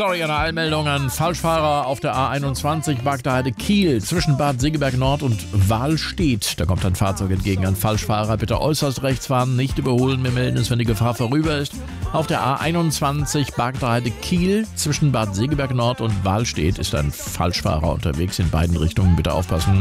Sorry, eine Eilmeldung an Falschfahrer auf der A21 Bagdaheide Kiel zwischen Bad Segeberg Nord und Wahlstedt. Da kommt ein Fahrzeug entgegen. An Falschfahrer bitte äußerst rechts fahren, nicht überholen. Wir melden es, wenn die Gefahr vorüber ist. Auf der A21 Bagdaheide Kiel zwischen Bad Segeberg Nord und Wahlstedt ist ein Falschfahrer unterwegs in beiden Richtungen. Bitte aufpassen.